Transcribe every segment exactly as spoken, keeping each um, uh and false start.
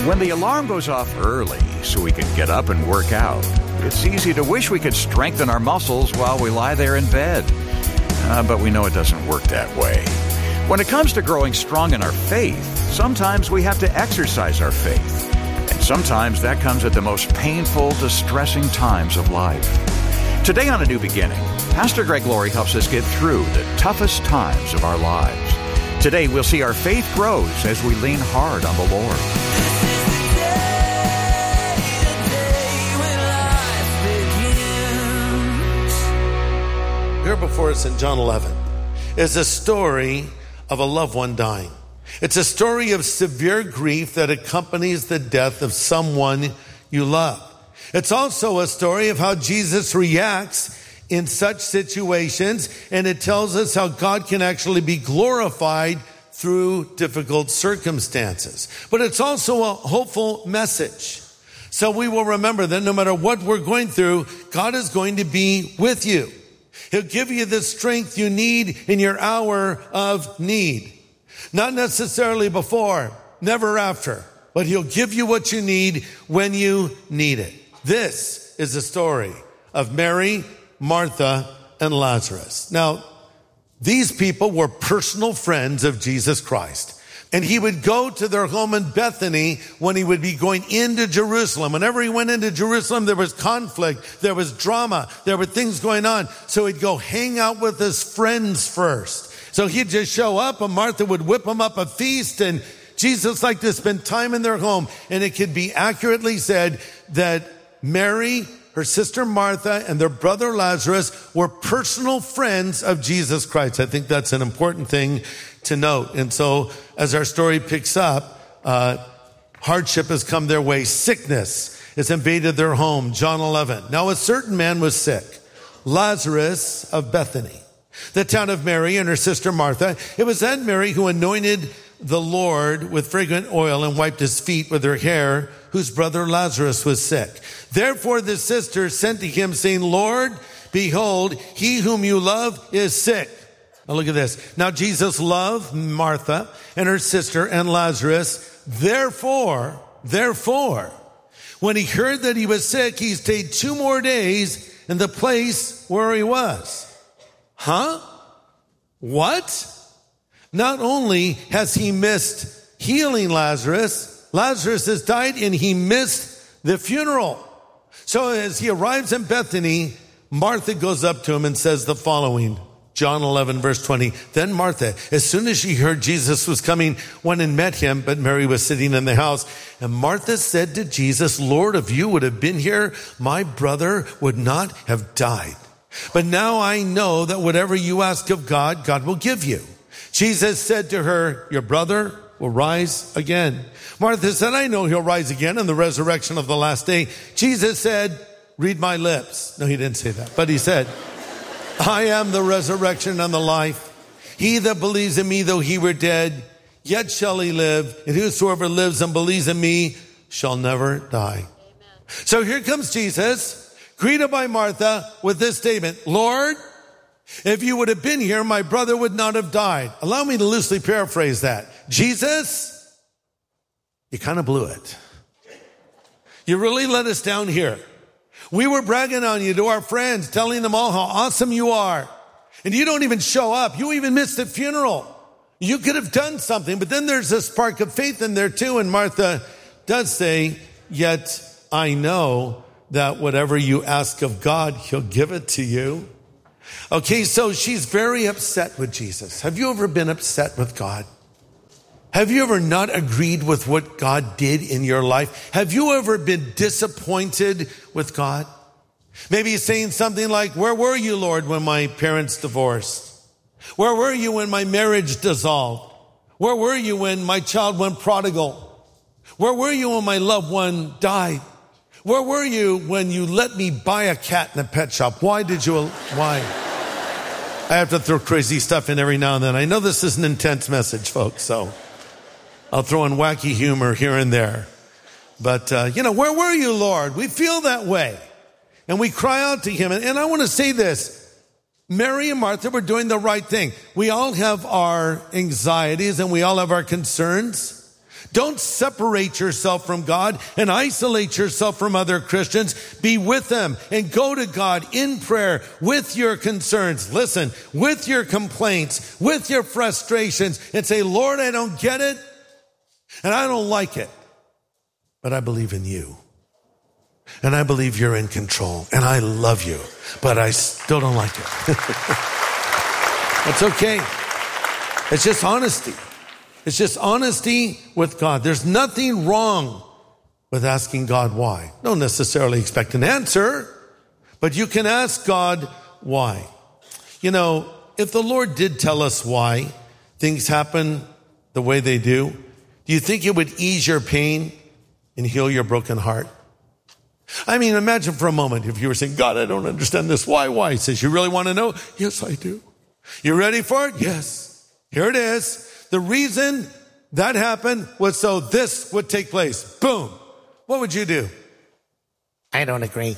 When the alarm goes off early so we can get up and work out, it's easy to wish we could strengthen our muscles while we lie there in bed. Uh, but we know it doesn't work that way. When it comes to growing strong in our faith, sometimes we have to exercise our faith. And sometimes that comes at the most painful, distressing times of life. Today on A New Beginning, Pastor Greg Laurie helps us get through the toughest times of our lives. Today we'll see our faith grows as we lean hard on the Lord. Here before us in John eleven is a story of a loved one dying. It's a story of severe grief that accompanies the death of someone you love. It's also a story of how Jesus reacts in such situations, and it tells us how God can actually be glorified through difficult circumstances. But it's also a hopeful message. So we will remember that no matter what we're going through, God is going to be with you. He'll give you the strength you need in your hour of need. Not necessarily before, never after, but he'll give you what you need when you need it. This is the story of Mary, Martha, and Lazarus. Now, these people were personal friends of Jesus Christ. And he would go to their home in Bethany when he would be going into Jerusalem. Whenever he went into Jerusalem, there was conflict, there was drama, there were things going on. So he'd go hang out with his friends first. So he'd just show up, and Martha would whip him up a feast, and Jesus liked to spend time in their home. And it could be accurately said that Mary, her sister Martha, and their brother Lazarus were personal friends of Jesus Christ. I think that's an important thing to note. And so as our story picks up, uh, hardship has come their way. Sickness has invaded their home. John eleven. Now a certain man was sick, Lazarus of Bethany, the town of Mary and her sister Martha. It was that Mary who anointed the Lord with fragrant oil and wiped his feet with her hair, whose brother Lazarus was sick. Therefore the sister sent to him, saying, Lord, behold, he whom you love is sick. Now look at this. Now Jesus loved Martha and her sister and Lazarus. Therefore, therefore, when he heard that he was sick, he stayed two more days in the place where he was. Huh? What? Not only has he missed healing Lazarus, Lazarus has died and he missed the funeral. So as he arrives in Bethany, Martha goes up to him and says the following. John eleven, verse twenty. Then Martha, as soon as she heard Jesus was coming, went and met him, but Mary was sitting in the house. And Martha said to Jesus, Lord, if you would have been here, my brother would not have died. But now I know that whatever you ask of God, God will give you. Jesus said to her, your brother will rise again. Martha said, I know he'll rise again in the resurrection of the last day. Jesus said, read my lips. No, he didn't say that, but he said, I am the resurrection and the life. He that believes in me, though he were dead, yet shall he live. And whosoever lives and believes in me shall never die. Amen. So here comes Jesus, greeted by Martha with this statement, Lord, if you would have been here, my brother would not have died. Allow me to loosely paraphrase that. Jesus, you kind of blew it. You really let us down here. We were bragging on you to our friends, telling them all how awesome you are. And you don't even show up. You even missed the funeral. You could have done something, but then there's a spark of faith in there too. And Martha does say, yet I know that whatever you ask of God, he'll give it to you. Okay, so she's very upset with Jesus. Have you ever been upset with God? Have you ever not agreed with what God did in your life? Have you ever been disappointed with God? Maybe he's saying something like, where were you, Lord, when my parents divorced? Where were you when my marriage dissolved? Where were you when my child went prodigal? Where were you when my loved one died? Where were you when you let me buy a cat in a pet shop? Why did you, why? I have to throw crazy stuff in every now and then. I know this is an intense message, folks, so I'll throw in wacky humor here and there. But, uh, you know, where were you, Lord? We feel that way. And we cry out to him. And, and I want to say this. Mary and Martha were doing the right thing. We all have our anxieties and we all have our concerns. Don't separate yourself from God and isolate yourself from other Christians. Be with them and go to God in prayer with your concerns. Listen, with your complaints, with your frustrations, and say, Lord, I don't get it and I don't like it, but I believe in you. And I believe you're in control. And I love you, but I still don't like it. It's okay. It's just honesty. It's just honesty with God. There's nothing wrong with asking God why. Don't necessarily expect an answer, but you can ask God why. You know, if the Lord did tell us why things happen the way they do, do you think it would ease your pain and heal your broken heart? I mean, imagine for a moment if you were saying, God, I don't understand this. Why, why? He says, you really want to know? Yes, I do. You ready for it? Yes. Here it is. The reason that happened was so this would take place. Boom. What would you do? I don't agree.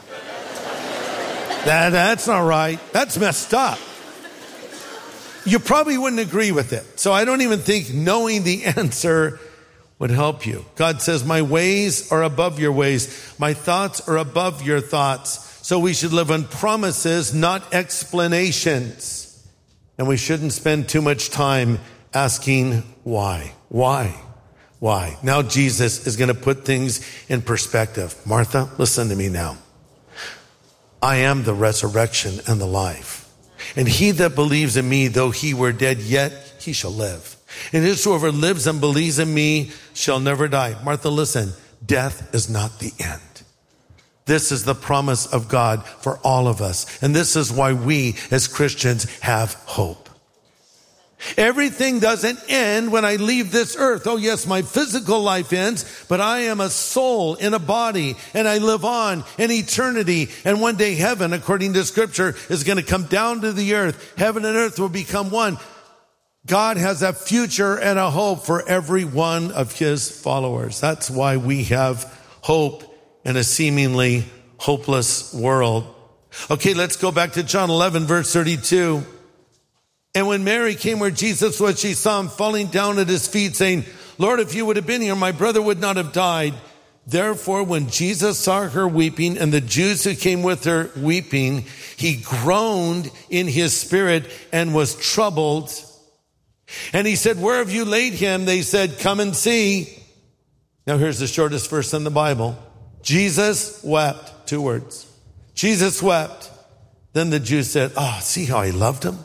that, that's not right. That's messed up. You probably wouldn't agree with it. So I don't even think knowing the answer would help you. God says, my ways are above your ways. My thoughts are above your thoughts. So we should live on promises, not explanations. And we shouldn't spend too much time asking why. Why? Why? Now Jesus is going to put things in perspective. Martha, listen to me now. I am the resurrection and the life. And he that believes in me, though he were dead, yet he shall live. And whosoever lives and believes in me shall never die. Martha, listen, death is not the end. This is the promise of God for all of us. And this is why we as Christians have hope. Everything doesn't end when I leave this earth. Oh yes, my physical life ends, but I am a soul in a body and I live on in eternity. And one day heaven, according to scripture, is going to come down to the earth. Heaven and earth will become one. God has a future and a hope for every one of his followers. That's why we have hope in a seemingly hopeless world. Okay, let's go back to John eleven, verse thirty-two. And when Mary came where Jesus was, she saw him falling down at his feet, saying, Lord, if you would have been here, my brother would not have died. Therefore, when Jesus saw her weeping and the Jews who came with her weeping, he groaned in his spirit and was troubled. And he said, where have you laid him? They said, come and see. Now here's the shortest verse in the Bible. Jesus wept. Two words. Jesus wept. Then the Jews said, oh, see how he loved him?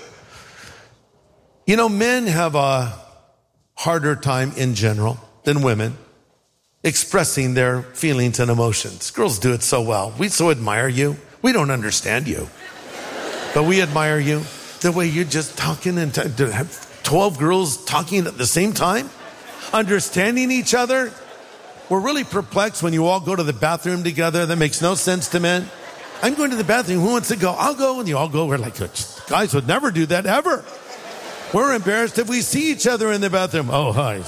You know, men have a harder time in general than women expressing their feelings and emotions. Girls do it so well. We so admire you. We don't understand you, but we admire you. The way you're just talking and t- to have twelve girls talking at the same time, understanding each other. We're really perplexed when you all go to the bathroom together. That makes no sense to men. I'm going to the bathroom. Who wants to go? I'll go. And you all go. We're like, guys would never do that ever. We're embarrassed if we see each other in the bathroom. Oh, hi.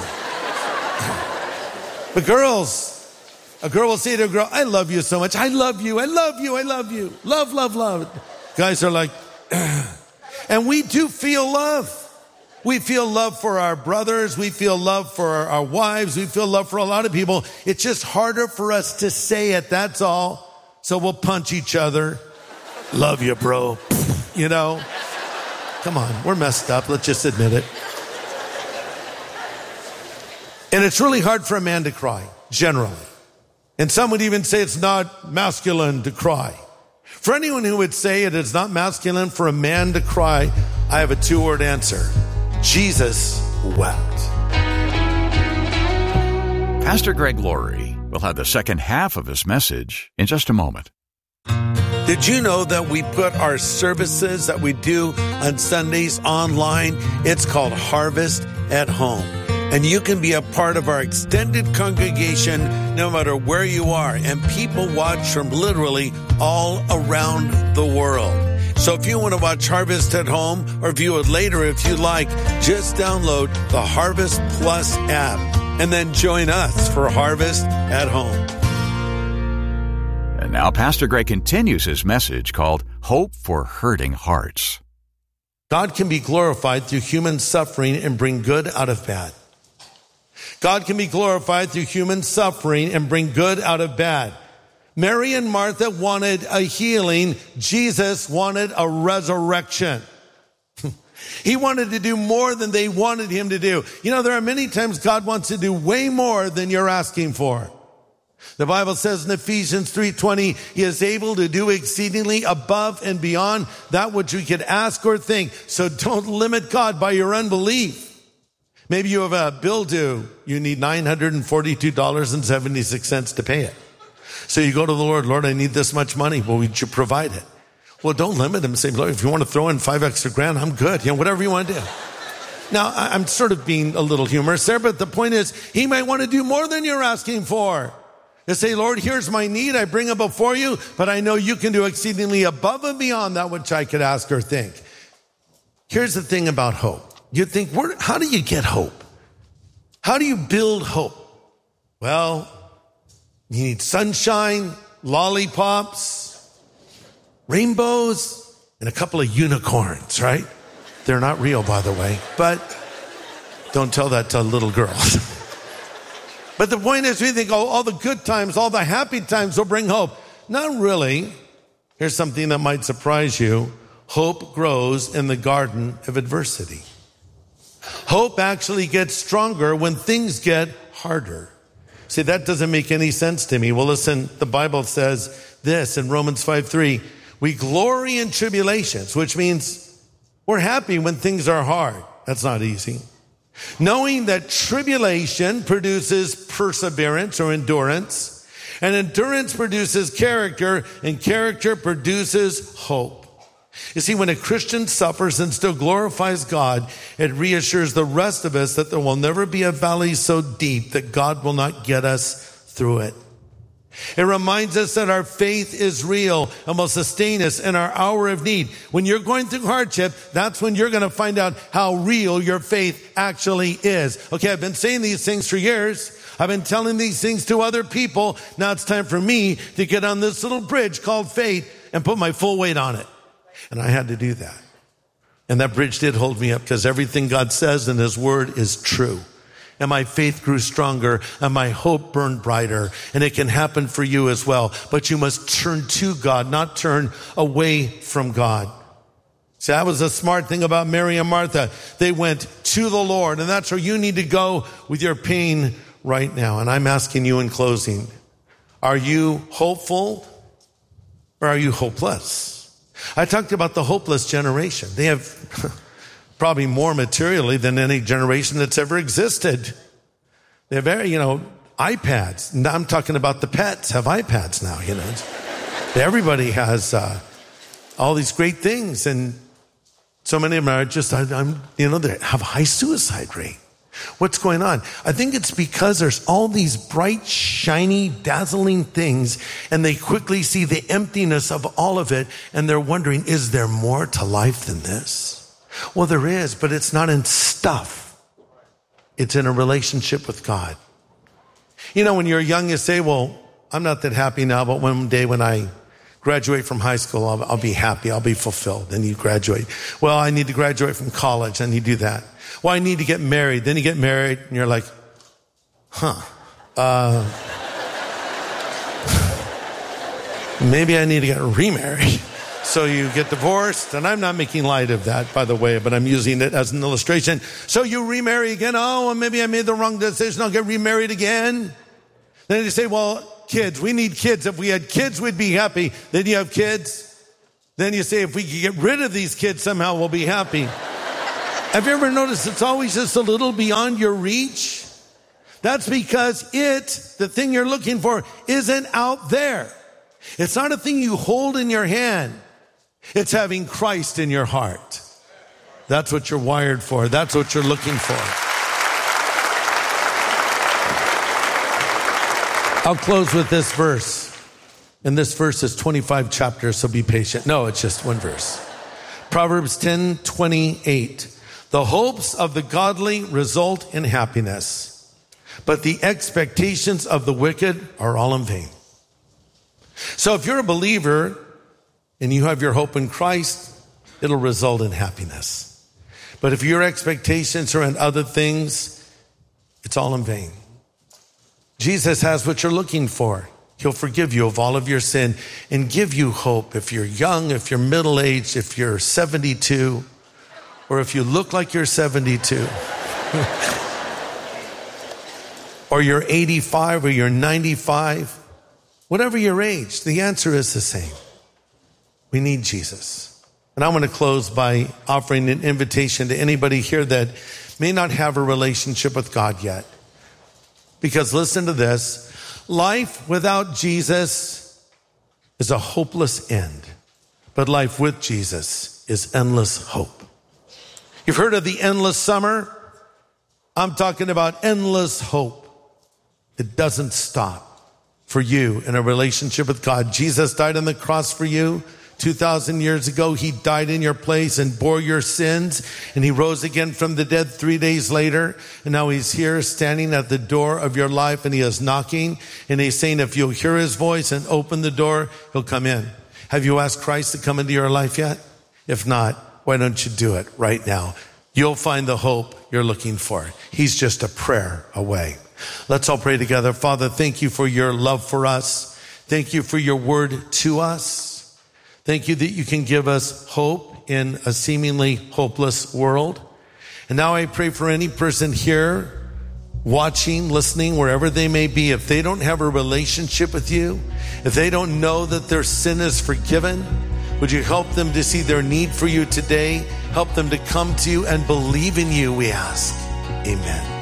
But girls, a girl will say to a girl, I love you so much. I love you. I love you. I love you. Love, love, love. Guys are like, and we do feel love. We feel love for our brothers. We feel love for our, our wives. We feel love for a lot of people. It's just harder for us to say it. That's all. So we'll punch each other. Love you, bro. You know, come on. We're messed up. Let's just admit it. And it's really hard for a man to cry, generally. And some would even say it's not masculine to cry. For anyone who would say it is not masculine for a man to cry, I have a two-word answer. Jesus wept. Pastor Greg Laurie will have the second half of his message in just a moment. Did you know that we put our services that we do on Sundays online? It's called Harvest at Home. And you can be a part of our extended congregation no matter where you are. And people watch from literally all around the world. So if you want to watch Harvest at Home or view it later if you like, just download the Harvest Plus app and then join us for Harvest at Home. And now Pastor Greg continues his message called Hope for Hurting Hearts. God can be glorified through human suffering and bring good out of bad. God can be glorified through human suffering and bring good out of bad. Mary and Martha wanted a healing. Jesus wanted a resurrection. He wanted to do more than they wanted him to do. You know, there are many times God wants to do way more than you're asking for. The Bible says in Ephesians three twenty, he is able to do exceedingly above and beyond that which we could ask or think. So don't limit God by your unbelief. Maybe you have a bill due. You need nine hundred forty-two dollars and seventy-six cents to pay it. So you go to the Lord, Lord, I need this much money. Well, would you provide it? Well, don't limit him. Say, Lord, if you want to throw in five extra grand, I'm good. You know, whatever you want to do. Now, I'm sort of being a little humorous there, but the point is, he might want to do more than you're asking for. You say, Lord, here's my need. I bring it before you, but I know you can do exceedingly above and beyond that which I could ask or think. Here's the thing about hope. You think, where, how do you get hope? How do you build hope? Well, you need sunshine, lollipops, rainbows, and a couple of unicorns, right? They're not real, by the way, but don't tell that to little girls. But the point is, we think, oh, all the good times, all the happy times will bring hope. Not really. Here's something that might surprise you. Hope grows in the garden of adversity. Hope actually gets stronger when things get harder. See, that doesn't make any sense to me. Well, listen, the Bible says this in Romans five three. We glory in tribulations, which means we're happy when things are hard. That's not easy. Knowing that tribulation produces perseverance or endurance, and endurance produces character, and character produces hope. You see, when a Christian suffers and still glorifies God, it reassures the rest of us that there will never be a valley so deep that God will not get us through it. It reminds us that our faith is real and will sustain us in our hour of need. When you're going through hardship, that's when you're going to find out how real your faith actually is. Okay, I've been saying these things for years. I've been telling these things to other people. Now it's time for me to get on this little bridge called faith and put my full weight on it. And I had to do that. And that bridge did hold me up because everything God says in his word is true. And my faith grew stronger and my hope burned brighter. And it can happen for you as well. But you must turn to God, not turn away from God. See, that was a smart thing about Mary and Martha. They went to the Lord. And that's where you need to go with your pain right now. And I'm asking you in closing, are you hopeful or are you hopeless? I talked about the hopeless generation. They have probably more materially than any generation that's ever existed. They're very, you know, iPads. Now I'm talking about the pets have iPads now, you know. Everybody has uh, all these great things. And so many of them are just, I'm, you know, they have a high suicide rate. What's going on? I think it's because there's all these bright, shiny, dazzling things, and they quickly see the emptiness of all of it, and they're wondering, is there more to life than this? Well, there is, but it's not in stuff. It's in a relationship with God. You know, when you're young, you say, well, I'm not that happy now, but one day when I graduate from high school, I'll, I'll be happy, I'll be fulfilled. And you graduate. Well, I need to graduate from college, and you do that. Well, I need to get married. Then you get married, and you're like, huh, uh, maybe I need to get remarried. So you get divorced, and I'm not making light of that, by the way, but I'm using it as an illustration. So you remarry again. Oh, maybe I made the wrong decision. I'll get remarried again. Then you say, well, kids, we need kids. If we had kids, we'd be happy. Then you have kids. Then you say, if we could get rid of these kids, somehow we'll be happy. Have you ever noticed it's always just a little beyond your reach? That's because it, the thing you're looking for, isn't out there. It's not a thing you hold in your hand. It's having Christ in your heart. That's what you're wired for. That's what you're looking for. I'll close with this verse. And this verse is twenty-five chapters, so be patient. No, it's just one verse. Proverbs ten twenty-eight. The hopes of the godly result in happiness, but the expectations of the wicked are all in vain. So if you're a believer and you have your hope in Christ, it'll result in happiness. But if your expectations are in other things, It's all in vain. Jesus has what you're looking for. He'll forgive you of all of your sin and give you hope. If you're young, if you're middle-aged, if you're seventy-two, or if you look like you're seventy-two, or you're eighty-five, or you're ninety-five, whatever your age, the answer is the same. We need Jesus. And I want to close by offering an invitation to anybody here that may not have a relationship with God yet. Because listen to this. Life without Jesus is a hopeless end, but life with Jesus is endless hope. You've heard of the endless summer? I'm talking about endless hope. It doesn't stop for you in a relationship with God. Jesus died on the cross for you two thousand years ago. He died in your place and bore your sins, and he rose again from the dead three days later. And now he's here standing at the door of your life, and he is knocking, and he's saying, if you'll hear his voice and open the door, he'll come in. Have you asked Christ to come into your life yet? If not, why don't you do it right now? You'll find the hope you're looking for. He's just a prayer away. Let's all pray together. Father, thank you for your love for us. Thank you for your word to us. Thank you that you can give us hope in a seemingly hopeless world. And now I pray for any person here, watching, listening, wherever they may be, if they don't have a relationship with you, if they don't know that their sin is forgiven, would you help them to see their need for you today? Help them to come to you and believe in you, we ask. Amen.